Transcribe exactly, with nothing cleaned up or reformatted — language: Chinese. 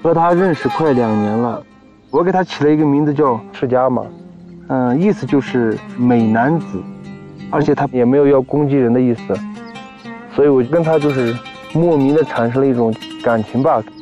和他认识快两年了，我给他起了一个名字叫释迦嘛，嗯，意思就是美男子，而且他也没有要攻击人的意思，所以我跟他就是莫名的产生了一种感情吧。